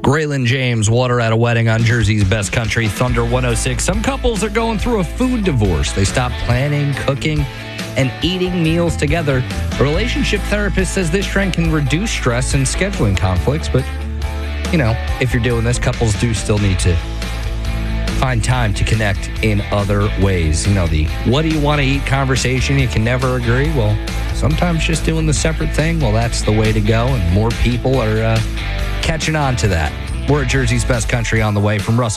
Braylon James, Water at a Wedding on Jersey's Best Country, Thunder 106. Some couples are going through a food divorce. They stop planning, cooking, and eating meals together. A relationship therapist says this trend can reduce stress and scheduling conflicts, but, if you're doing this, couples do still need to find time to connect in other ways. The what do you want to eat conversation, you can never agree. Well, sometimes just doing the separate thing, that's the way to go, and more people are catching on to that. We're at Jersey's Best Country on the way from Russell